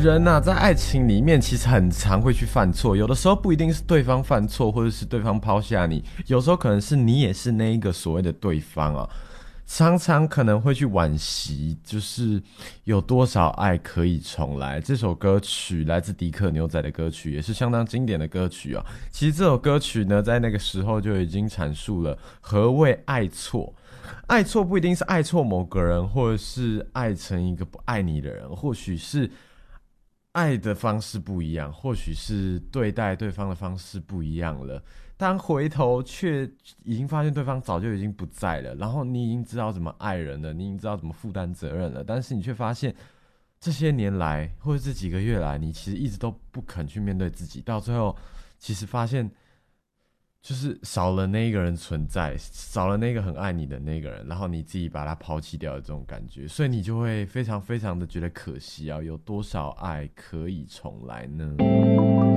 人啊，在爱情里面其实很常会去犯错，有的时候不一定是对方犯错，或者是对方抛下你，有时候可能是你也是那一个所谓的对方啊。常常可能会去惋惜，就是有多少爱可以重来。这首歌曲来自迪克牛仔的歌曲，也是相当经典的歌曲啊。其实这首歌曲呢，在那个时候就已经阐述了何谓爱错。爱错不一定是爱错某个人，或者是爱成一个不爱你的人，或许是爱的方式不一样，或许是对待对方的方式不一样了。当回头却已经发现对方早就已经不在了，然后你已经知道怎么爱人了，你已经知道怎么负担责任了，但是你却发现这些年来或者这几个月来，你其实一直都不肯去面对自己，到最后其实发现就是少了那一个人存在，少了那个很爱你的那个人，然后你自己把他抛弃掉的这种感觉，所以你就会非常非常的觉得可惜啊！有多少爱可以重来呢？